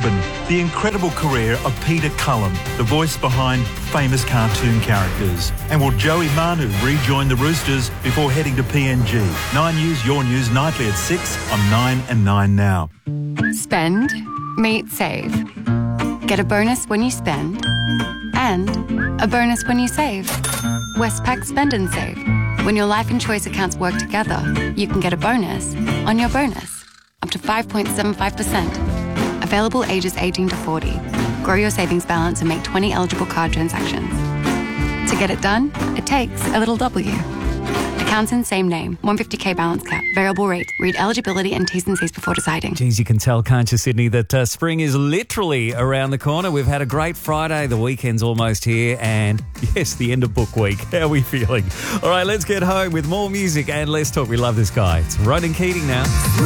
open the incredible career of Peter Cullen, the voice behind famous cartoon characters. And will Joey Manu rejoin the Roosters before heading to PNG? 9 News, your news, nightly at 6 on 9 and 9 Now. Spend, meet, save. Get a bonus when you spend and a bonus when you save. Westpac Spend and Save. When your life and choice accounts work together, you can get a bonus on your bonus, up to 5.75%. Available ages 18 to 40. Grow your savings balance and make 20 eligible card transactions. To get it done, it takes a little W. Accounts in same name, 150k balance cap, variable rate. Read eligibility and T's and C's before deciding. Geez, you can tell, can't you, Sydney, that spring is literally around the corner. We've had a great Friday. The weekend's almost here. And yes, the end of book week. How are we feeling? All right, let's get home with more music and less talk. We love this guy. It's Ronan Keating now.